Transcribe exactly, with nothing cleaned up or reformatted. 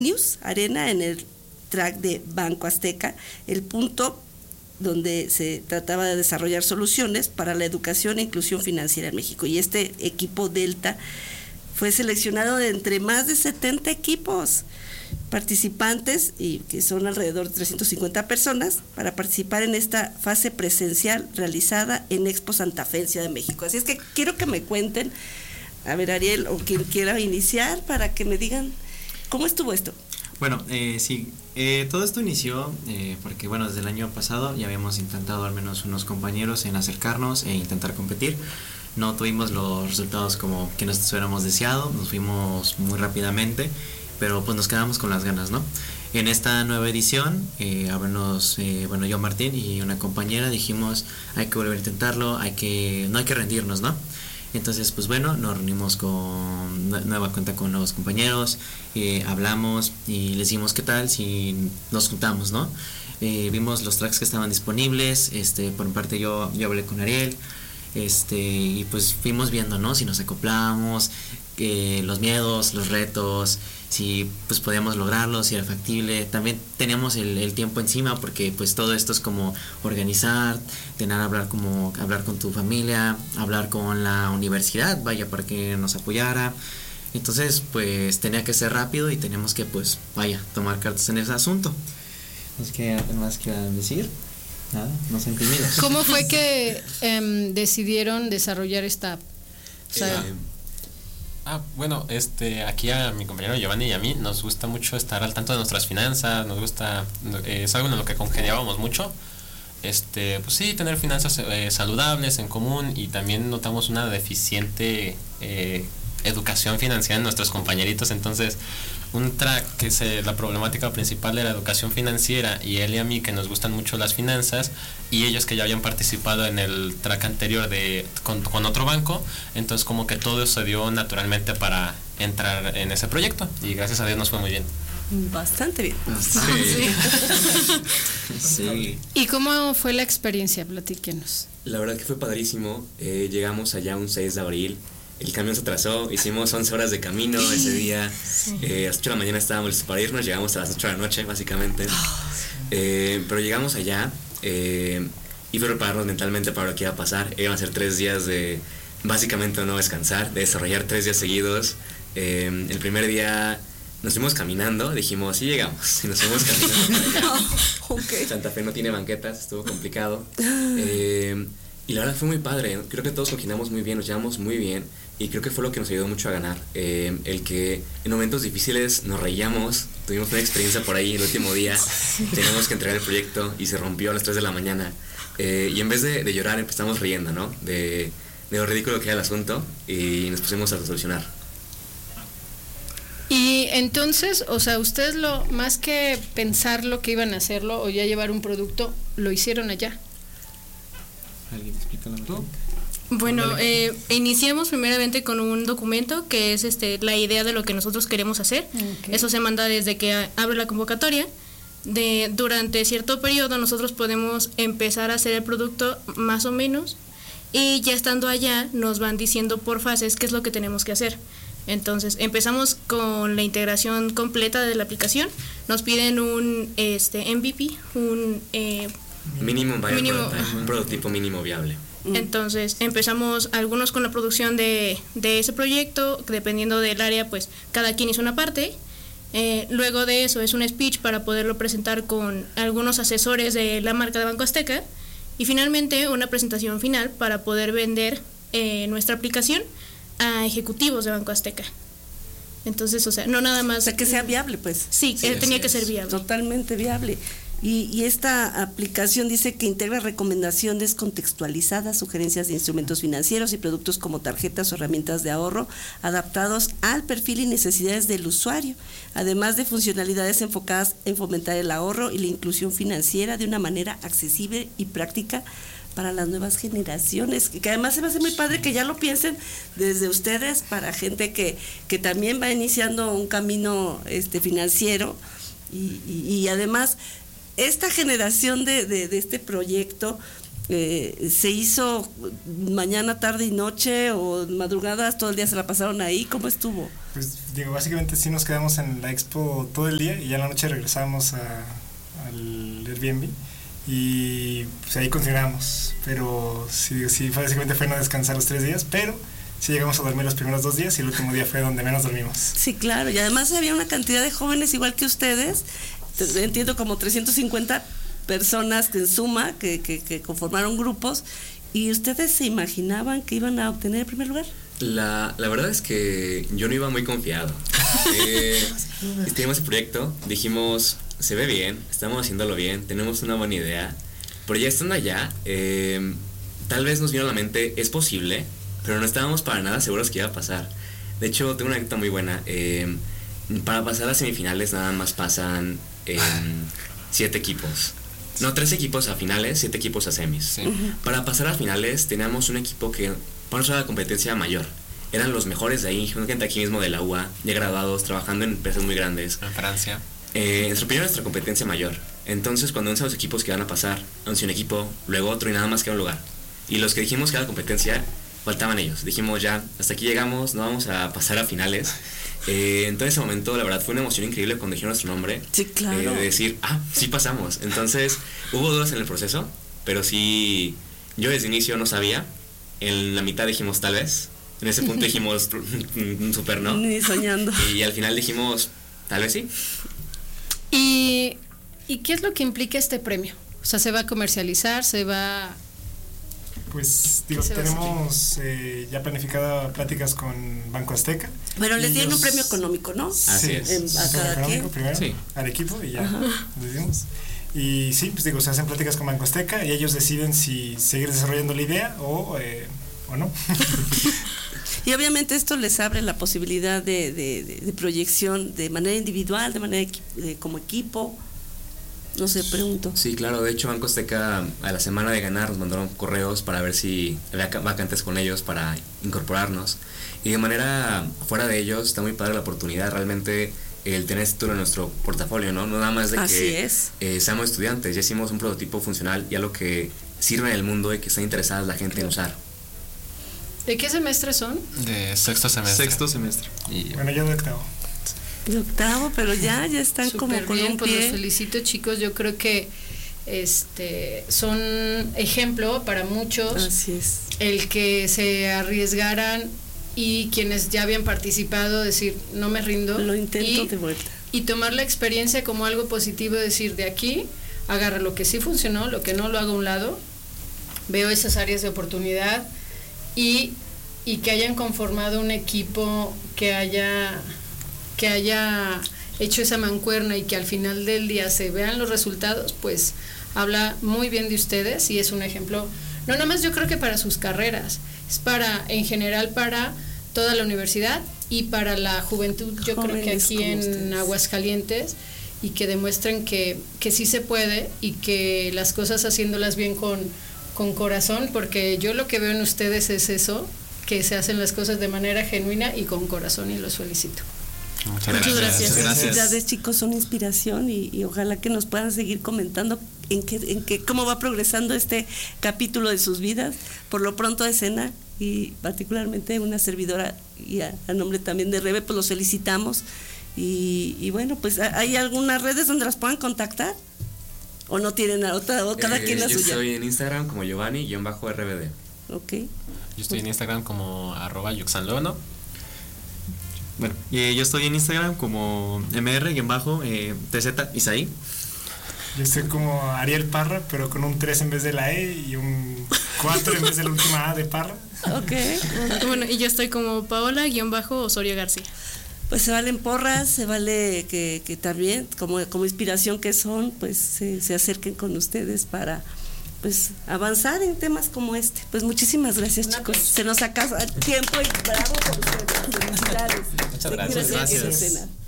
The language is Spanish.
News Arena en el track de Banco Azteca, el punto donde se trataba de desarrollar soluciones para la educación e inclusión financiera en México. Y este equipo Delta fue seleccionado de entre más de setenta equipos participantes, y que son alrededor de trescientas cincuenta personas, para participar en esta fase presencial realizada en Expo Santa Fe en Ciudad de México. Así es que quiero que me cuenten, a ver, Ariel, o quien quiera iniciar, para que me digan cómo estuvo esto. Bueno, eh, sí, eh, todo esto inició eh, porque, bueno, desde el año pasado ya habíamos intentado al menos unos compañeros en acercarnos e intentar competir. No tuvimos los resultados como que nos hubiéramos deseado, nos fuimos muy rápidamente, pero pues nos quedamos con las ganas, ¿no? En esta nueva edición, eh, habernos, eh, bueno, yo, Martín y una compañera dijimos, hay que volver a intentarlo, hay que, no hay que rendirnos, ¿no? Entonces, pues bueno, nos reunimos con nueva cuenta con nuevos compañeros, eh, hablamos y les dijimos qué tal si nos juntamos, ¿no? Eh, vimos los tracks que estaban disponibles, este, por mi parte yo, yo hablé con Ariel, este, y pues fuimos viendo, ¿no? Si nos acoplamos, eh, los miedos, los retos, si pues podíamos lograrlo, si era factible. También teníamos el, el tiempo encima, porque pues todo esto es como organizar, tener hablar como hablar con tu familia, hablar con la universidad, vaya, para que nos apoyara. Entonces pues tenía que ser rápido y teníamos que pues vaya, tomar cartas en ese asunto. No sé qué más quieran decir. Nada, no sean tímidos. ¿Cómo fue que eh, decidieron desarrollar esta app? O sea, eh, Ah, bueno, este, aquí a mi compañero Giovanni y a mí nos gusta mucho estar al tanto de nuestras finanzas, nos gusta, eh, es algo en lo que congeniábamos mucho, este, pues sí, tener finanzas eh, saludables en común, y también notamos una deficiente eh, educación financiera en nuestros compañeritos. Entonces un track que es eh, la problemática principal de la educación financiera, y él y a mí que nos gustan mucho las finanzas, y ellos que ya habían participado en el track anterior de con, con otro banco, entonces como que todo se dio naturalmente para entrar en ese proyecto, y gracias a Dios nos fue muy bien. Bastante bien. Sí. Sí. ¿Y cómo fue la experiencia? Platíquenos. La verdad que fue padrísimo. Eh, llegamos allá un seis de abril. El camión se atrasó, hicimos once horas de camino ese día. Sí. Eh, a las ocho de la mañana estábamos listos para irnos, llegamos a las ocho de la noche, básicamente. Eh, pero llegamos allá eh, y fue prepararnos mentalmente para lo que iba a pasar. Iban a ser tres días de, básicamente, no descansar, de desarrollar tres días seguidos. Eh, el primer día nos fuimos caminando, dijimos, sí llegamos, y nos fuimos caminando para allá. Okay. Santa Fe no tiene banquetas, estuvo complicado. Eh, y la verdad fue muy padre, creo que todos congeniamos muy bien, nos llevamos muy bien, y creo que fue lo que nos ayudó mucho a ganar. Eh, el que en momentos difíciles nos reíamos, tuvimos una experiencia por ahí el último día, teníamos que entregar el proyecto y se rompió a las tres de la mañana. Eh, y en vez de, de llorar empezamos riendo, ¿no? De, de lo ridículo que era el asunto, y nos pusimos a solucionar. Y entonces, o sea, ustedes lo más que pensar lo que iban a hacerlo o ya llevar un producto, lo hicieron allá. ¿Alguien explica la mecánica? Bueno, eh, iniciamos primeramente con un documento que es este la idea de lo que nosotros queremos hacer. Okay. Eso se manda desde que abre la convocatoria. De durante cierto periodo nosotros podemos empezar a hacer el producto más o menos, y ya estando allá nos van diciendo por fases qué es lo que tenemos que hacer. Entonces empezamos con la integración completa de la aplicación. Nos piden un este M V P, un eh, mínimo, mínimo prototipo, un prototipo mínimo viable. Entonces empezamos algunos con la producción de, de ese proyecto, dependiendo del área, pues cada quien hizo una parte. Eh, luego de eso es un speech para poderlo presentar con algunos asesores de la marca de Banco Azteca, y finalmente una presentación final para poder vender eh, nuestra aplicación a ejecutivos de Banco Azteca. Entonces, o sea, no nada más... O sea, que sea viable, pues. Sí, sí tenía que ser viable. Totalmente viable. Y, y esta aplicación dice que integra recomendaciones contextualizadas, sugerencias de instrumentos financieros y productos como tarjetas o herramientas de ahorro adaptados al perfil y necesidades del usuario, además de funcionalidades enfocadas en fomentar el ahorro y la inclusión financiera de una manera accesible y práctica para las nuevas generaciones, que además se me hace muy padre que ya lo piensen desde ustedes para gente que, que también va iniciando un camino este financiero, y, y, y además esta generación de, de, de este proyecto Eh, ¿Se hizo mañana, tarde y noche o madrugadas? ¿Todo el día se la pasaron ahí? ¿Cómo estuvo? Pues digo, básicamente sí nos quedamos en la expo todo el día y ya en la noche regresamos a, al Airbnb y pues ahí continuamos. Pero sí, sí, básicamente fue no descansar los tres días, pero sí llegamos a dormir los primeros dos días y el último día fue donde menos dormimos. Sí, claro, y además había una cantidad de jóvenes igual que ustedes, entiendo como trescientas cincuenta personas que en suma, que, que, que conformaron grupos, y ustedes se imaginaban que iban a obtener el primer lugar. La, la verdad es que yo no iba muy confiado. eh, teníamos el proyecto, dijimos, se ve bien, estamos haciéndolo bien, tenemos una buena idea, pero ya estando allá, eh, tal vez nos vino a la mente, es posible, pero no estábamos para nada seguros que iba a pasar. De hecho, tengo una anécdota muy buena. Eh, para pasar a semifinales nada más pasan eh, siete equipos. No, tres equipos a finales, siete equipos a semis. Sí. Uh-huh. Para pasar a finales teníamos un equipo que, por eso era la competencia mayor. Eran los mejores de ahí, gente aquí mismo de la U A, ya graduados, trabajando en empresas muy grandes. En Francia. Eh, nuestra opinión, nuestra competencia mayor. Entonces, cuando vemos a los equipos que van a pasar, anunció un equipo, luego otro y nada más queda un lugar. Y los que dijimos que era la competencia, faltaban ellos. Dijimos ya, hasta aquí llegamos, no vamos a pasar a finales. Eh, entonces, en ese momento, la verdad, fue una emoción increíble cuando dijeron nuestro nombre. Sí, claro. Eh, de decir, ah, sí pasamos. Entonces, hubo dudas en el proceso, pero sí, yo desde el inicio no sabía. En la mitad dijimos tal vez. En ese punto dijimos un super no. Ni soñando. Y al final dijimos, tal vez sí. ¿Y, ¿Y qué es lo que implica este premio? O sea, ¿se va a comercializar? ¿Se va...? Pues digo, tenemos eh, ya planificada pláticas con Banco Azteca. Pero les dieron un premio económico, ¿no? Así sí, es. En, a cada económico quien. primero, sí. Al equipo y ya les dimos. Y sí, pues digo, se hacen pláticas con Banco Azteca y ellos deciden si seguir desarrollando la idea o, eh, o no. Y obviamente esto les abre la posibilidad de, de, de, de proyección de manera individual, de manera equi de, como equipo. No sé, pregunto. Sí, claro, de hecho Banco Azteca a la semana de ganar nos mandaron correos para ver si había vacantes con ellos para incorporarnos. Y de manera fuera de ellos está muy padre la oportunidad, realmente el tener esto en nuestro portafolio, ¿no? No nada más de Así que es. Eh, seamos estudiantes, ya hicimos un prototipo funcional y algo que sirve en el mundo y que está interesada la gente en usar. ¿De qué semestre son? De sexto semestre. Sexto semestre. Y Bueno, yo de octavo. De octavo, pero ya, ya están Súper como con bien, un pues pie. los felicito, chicos. Yo creo que este son ejemplo para muchos. Así es. El que se arriesgaran y quienes ya habían participado decir no me rindo. Lo intento y, de vuelta. Y tomar la experiencia como algo positivo, decir de aquí agarra lo que sí funcionó, lo que no lo haga a un lado. Veo esas áreas de oportunidad y, y que hayan conformado un equipo que haya que haya hecho esa mancuerna y que al final del día se vean los resultados, pues habla muy bien de ustedes y es un ejemplo, no nada más yo creo que para sus carreras, es para, en general para toda la universidad y para la juventud, yo Jóvenes creo que aquí en ustedes. Aguascalientes, y que demuestren que, que sí se puede y que las cosas haciéndolas bien con, con corazón, porque yo lo que veo en ustedes es eso, que se hacen las cosas de manera genuina y con corazón, y los felicito. Muchas Muchas gracias. gracias. Gracias. Ustedes, chicos, son inspiración y, y ojalá que nos puedan seguir comentando en qué, en qué, cómo va progresando este capítulo de sus vidas. Por lo pronto, Escena y particularmente una servidora y a, a nombre también de Rebe, pues los felicitamos. Y, y bueno, pues ¿hay algunas redes donde las puedan contactar? ¿O no tienen a otra? ¿O cada Eh, quien la yo suya? estoy en Instagram como Giovanni-R B D. Ok. Yo estoy en Instagram como arroba yuxanlono. Bueno, eh, yo estoy en Instagram como mr-tz Isaí. Yo estoy como Ariel Parra, pero con un tres en vez de la E y un cuatro en vez de la última A de Parra. Ok. Bueno, y yo estoy como Paola-Osorio García. Pues se valen porras, se vale que, que también, como, como inspiración que son, pues se, se acerquen con ustedes para pues avanzar en temas como este. Pues muchísimas gracias, Una chicos. pues. Se nos acaba el tiempo y bravo por ustedes. Felicidades. Muchas Te gracias. quiero hacer Gracias. esa escena.